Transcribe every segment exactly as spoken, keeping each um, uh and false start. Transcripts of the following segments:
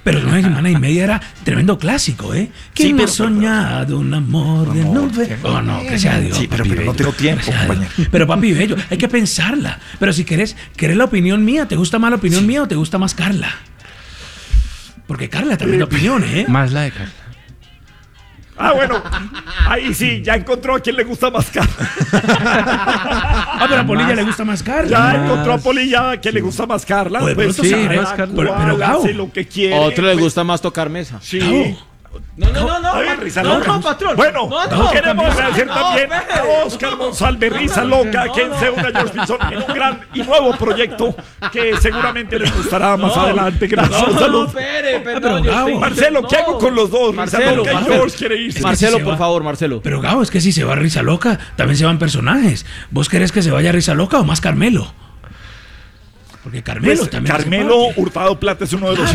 Pero una semana y media era tremendo clásico, ¿eh? ¿Quién Sí, me ha pero- soñado un amor de nube? Oh, no, que sea Dios. Sí, pero- papi pero no bello, tengo tiempo, que sea Dios. compañero. Pero papi bello, hay que pensarla. Pero si querés, ¿querés la opinión mía? ¿Te gusta más la opinión mía o te gusta más Carla? Porque Carla también da opinión, ¿eh? Más la de Carla. Ah, bueno, ahí sí, ya encontró a quien le gusta más Carla. Ah, pero a Polilla le gusta más Carla. Ya encontró a Polilla a quien le gusta más Carla. O de Pues pronto sí, sabe, más pero- Carla. pero Gabo. Hace lo que quiere. A otro le pues, gusta más tocar mesa. Sí. Gabo. No, no, no, no. A ver, pa- risa no, loca. no, patrón. Bueno, no, no, queremos no, agradecer no, también espere. a Oscar Monsalve, Risa Loca, quien se une a George Pinzón en un gran y nuevo proyecto que seguramente les gustará más adelante. Gracias. No, no, Salud. espere, pero perdón. yo Gabo. estoy- Marcelo, ¿qué no. hago con los dos? Risa Marcelo, Loca y Marcelo. George quiere irse. Marcelo, se por va. favor, Marcelo. Pero Gabo, es que si se va Risa Loca, también se van personajes. ¿Vos querés que se vaya Risa Loca o más Carmelo? Porque Carmelo Pues, también. hace Carmelo parte. Hurtado Plata es uno de los.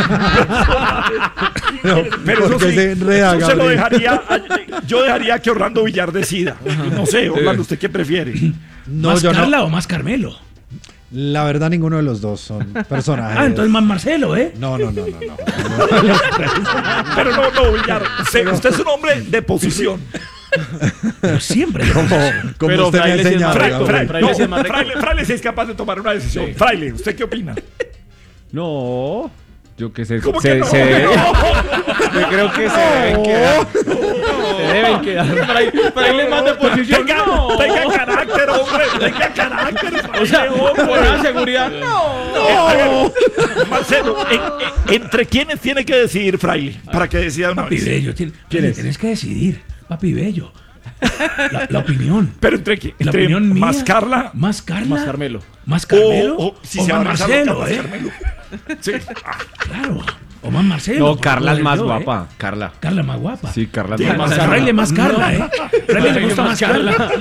Pero ¿por eso qué sí, se enreda, eso se lo Gabriel? dejaría. a- Yo dejaría que Orlando Villar decida. No sé, Orlando, ¿usted qué prefiere? No, ¿Más yo Carla no. o más Carmelo? La verdad, ninguno de los dos son personajes. Ah, entonces más Marcelo, ¿eh? No, no, no, no, no. Pero no, no, Villar. Usted, usted es un hombre de posición. Pero siempre. Como, como Pero usted me ha Fraile sí es enseñado. más Fra- recto, Fra- Gabriel. Fraile no, sí es más recto. Fraile, Fraile sí es capaz de tomar una decisión. Fraile, ¿usted qué opina? No. Yo que sé. ¿Cómo se, que no? se debe- yo creo que se deben quedar. Se deben quedar. Fraile más de posición. Tenga, No. tenga carácter, hombre. Tenga carácter. O sea, Fraile, hombre. por la seguridad. No. Eh, a ver, Marcelo, en- en- ¿entre quiénes tiene que decidir Fraile? Para que decida una Papi vez. Bello. Tien- ¿Quién es? Tienes que decidir. Papi Bello. La, la opinión. Pero entre quién? La Entre opinión mía. más Carla Más Carla. Más Carmelo. Más Carmelo. o, o si o se más va a Risa Marcelo, Loca, más ¿eh? Carmelo. Sí. Ah, Claro. O más Marcelo. No, por Carla es favor, más yo, ¿eh? guapa. Carla. Carla más guapa. Sí, Carla es Sí, más más O sea, guapa. Fraile más Carla, ¿eh? Fraile le gusta más Carla.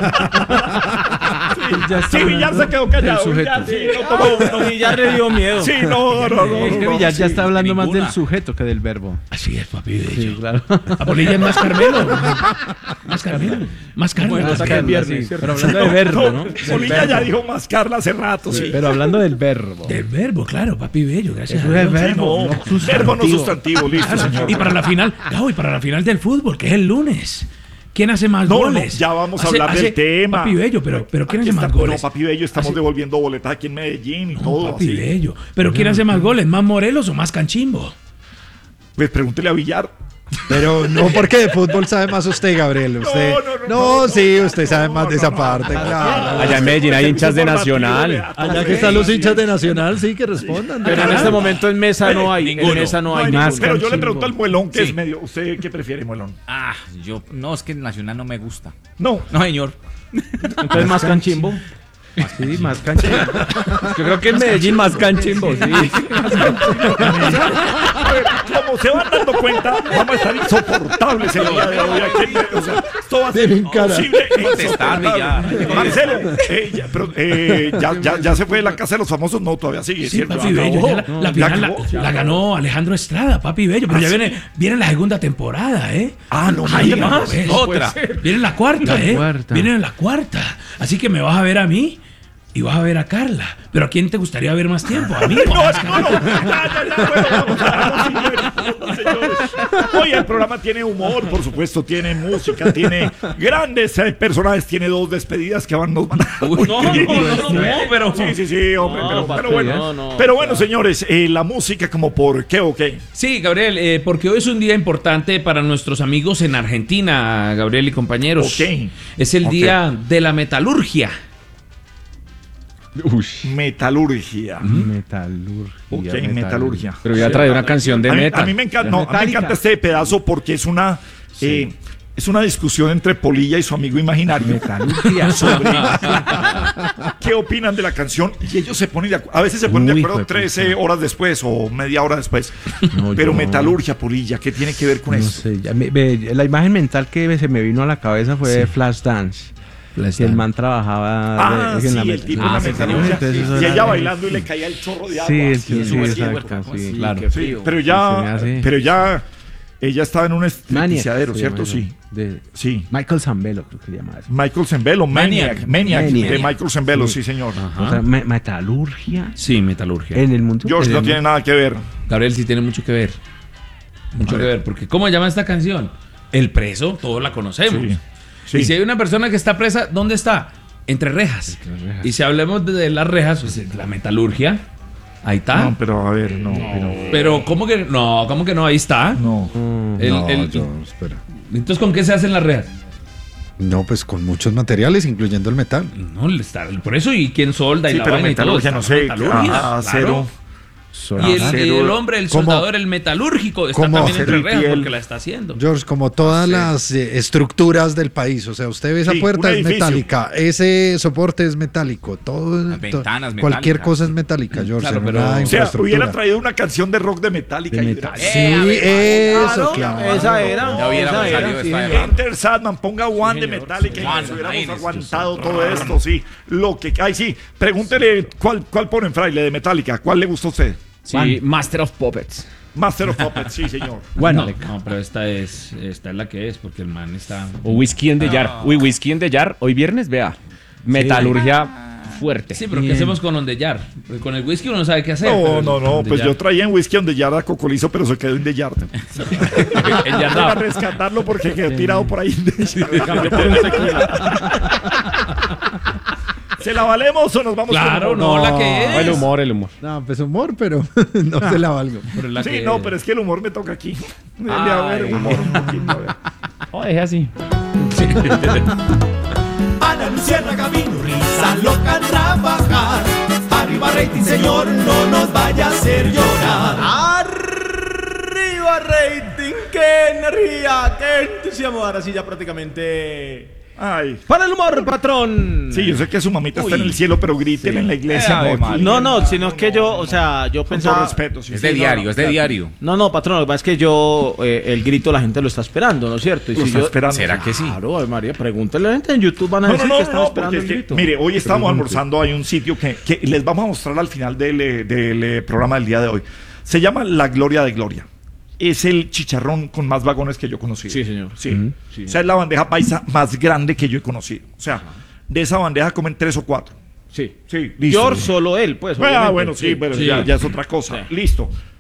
Sí, Villar se quedó callado. El sujeto. Villar, sí, no tomó- no- Y ya le dio miedo. Sí, no, no, no. Es que no, Villar sí. ya está hablando más ninguna. del sujeto que del verbo. Así es, papi Bello. Sí, claro. A Polilla es más Carmelo. Más Carmelo. Más Carla. Bueno, más hasta que el Carla. viernes, Sí, ¿cierto? pero hablando de verbo, ¿no? Polilla ya dijo más Carla hace rato, sí. Pero hablando del verbo. Del verbo, claro, papi Bello. Gracias Eso a es Dios. verbo. No, verbo no sustantivo, listo, señor. Y para la final, Gabo, y para la final del fútbol, que es el lunes. ¿Quién hace más No, no, goles? ya vamos a Hace- hablar del hace- tema. Papi Bello, pero, pero ¿quién Aquí hace más está- goles? No, Papi Bello, estamos Hace- devolviendo boletas aquí en Medellín y todo. Papi así. Bello. Pero ¿quién hace más goles? ¿Más Morelos o más Canchimbo? Pues pregúntele a Villar. Pero no porque de fútbol sabe más usted, Gabriel. Usted, No, no, no, no, no, sí, no, usted no, sabe no, más de no, esa no. parte. Claro. Allá en Medellín hay hinchas de Informativo, Nacional. vea, todo Allá que bien. están los hinchas de Nacional, sí, que respondan. Pero en este momento en mesa no hay. En Ninguno. mesa no No hay. hay más ningún- Pero yo le Canchimbo. pregunto al Muelón, que Sí. es medio. ¿Usted qué prefiere, Muelón? Ah, yo. No, es que el Nacional no me gusta. No. No, señor. Entonces más canchimbo. Sí, más canchimbo. Yo creo que en Medellín más canchimbo, sí. A ver, como se van dando cuenta, vamos a estar insoportables el día de hoy. Aquí, o sea, esto va a ser Tienen cara. imposible. e Contestarme ya. insoportable. Marcelo, eh, ya, pero, eh, ya, ya, ya se fue de la casa de los famosos. No, todavía sigue, Sí, ¿cierto? papi Acabó. Bello. Ya la, la Ya final la, acabó. la ganó Alejandro Estrada, papi Bello. Pero Ah, ya sí. viene, viene la segunda temporada, ¿eh? Ah, no, Ahí no, va, no, ¿ves? otra. Viene la cuarta, La ¿eh? cuarta. Viene la cuarta. Así que me vas a ver a mí y vas a ver a Carla. Pero ¿a quién te gustaría ver más tiempo? ¿A mí o No, a no, no, ya, ya, ya, bueno, vamos a vamos, señores. Hoy el programa tiene humor, por supuesto, tiene música, tiene grandes eh, personajes, tiene dos despedidas que van, nos van a... No, no, no, no, no, pero. Sí, sí, sí, hombre, No, pero, papi, pero bueno, no, no, pero bueno, señores, eh, la música como por qué o qué. Sí, Gabriel, eh, porque hoy es un día importante para nuestros amigos en Argentina, Gabriel y compañeros. Ok. Es el Ok. día de la metalurgia. Uy. Metalurgia. Metalurgia. Ok, metalurgia. Pero voy a traer una canción de a, mí, metal. a mí me encanta, no, a mí me Metallica. encanta este pedazo porque es una eh, es una discusión entre Polilla y su amigo imaginario. Metalurgia. Sobre qué opinan de la canción y ellos se ponen de acuerdo. A veces se ponen Uy, de hijo acuerdo de trece puta. horas después o media hora después. No, Pero yo- Metalurgia, Polilla, ¿qué tiene que ver con No eso? sé, ya me- me- la imagen mental que se me vino a la cabeza fue de Flashdance. Que el man trabajaba Ah, de- sí, en la el met- tipo Ah, en la sí, metalurgia. entonces eso Y era- ella bailando y le caía el chorro de agua. Sí, así, sí, en sí, su exacto, vestido. sí, Sí, claro. sí, pero Sí, se me ya, hace- pero ya Ella estaba en un Maniac, estiliciadero, se ¿cierto? llama Sí. eso. De Sí. Michael Zambello, creo que se llama eso. Michael Zembello, Maniac. Maniac, Maniac. de Michael Zembello, sí, señor. O sea, me- metalurgia Sí, metalurgia. en el mundo. George en no el tiene mundo- nada que ver. Gabriel sí tiene mucho que ver. Mucho A que ver. ver, porque ¿cómo se llama esta canción? El preso, todos la conocemos. Sí. Sí. Y si hay una persona que está presa, ¿dónde está? Entre rejas. rejas. Y si hablemos de, de las rejas, pues la metalurgia, ahí está. No, pero a ver, no, pero. Pero ¿cómo que no? ¿Cómo que no? Ahí está. No. El- no, el- yo, espera. Entonces, ¿con qué se hacen las rejas? No, pues con muchos materiales, incluyendo el metal. No, le está- por eso, ¿y quién solda? Y Sí, la pero vaina y todo, metalurgia, está no sé. metalurgia, ah, claro. Acero. Y el, acero. y el hombre, el ¿Cómo? soldador, el metalúrgico, está ¿Cómo? también entre Acero y rejas piel. porque la está haciendo. George, como todas las eh, estructuras del país, o sea, usted ve esa Sí, puerta un es edificio. metálica, ese soporte es metálico, todo, Las to- ventanas cualquier metálicas. cosa es metálica, George, Claro, en pero- una o sea, O sea, infraestructura. hubiera traído una canción de rock de Metallica. De y metal. hubiera- Sí, eso, claro. Esa era. Ya hubiéramos esa era, salido de sí, esta señor. Enter Sadman, ponga One de Metallica y One, nos hubiéramos imagínese aguantado todo esto, sí. Lo que. Ay, sí. Pregúntele cuál, cuál ponen, Fraile, de Metallica. ¿Cuál le gusta a usted? Sí, Master of Puppets. Master of Puppets, sí, señor. Bueno, no, no, pero esta es, esta es la que es, porque el man está... O Whisky en the Jar. Uy, Whisky en the Jar. Hoy viernes, vea. Metalurgia fuerte. Sí, pero ¿qué Bien. hacemos con On the Jar? Porque con el whisky uno no sabe qué hacer. No, pero no, el no. On the Pues Jar- yo traía en whisky donde ya era cocolizo, pero se quedó en The Yard. el Jar Para no. rescatarlo porque quedó tirado por ahí. ¿Se la valemos o nos vamos Claro, con no, la que es. El humor, el humor. No, pues humor, pero no se la valgo. Pero la Sí, que no, es. pero es que el humor me toca aquí. Debe haber humor un poquito. a ver. Oh, es así. Ana Luciana Gavino, risa loca trabajar. Arriba rating, señor, no nos vaya a hacer llorar. Arriba rating, qué energía, qué entusiasmo. Ahora sí ya prácticamente... Ay. para el humor, patrón. Sí, yo sé que su mamita está en el cielo, pero grítele en la iglesia. Eh, Ave no, María. aquí. No, no, sino que yo, o sea, yo Con todo pensaba... respeto, sí. Es de Sí, no, diario, no, es de claro. diario. No, no, patrón, lo que pasa es que yo, eh, el grito la gente lo está esperando, ¿no es cierto? Y Lo si está yo- esperando. ¿Será que sí? Claro, Ave María, pregúntale a la gente en YouTube, van a No, decir no, que no, están no, esperando porque el es que, grito. mire, hoy estamos almorzando, hay un sitio que, que les vamos a mostrar al final del, eh, del eh, programa del día de hoy. Se llama La Gloria de Gloria. Es el chicharrón con más vagones que yo he conocido. Sí, señor. Sí. Ujú. O sea, es la bandeja paisa más grande que yo he conocido. O sea, de esa bandeja comen tres o cuatro. Sí. Sí, listo. George, solo él, pues. Ah, obviamente. bueno, sí, pero Sí. Ya, ya es otra cosa. Sí. Listo.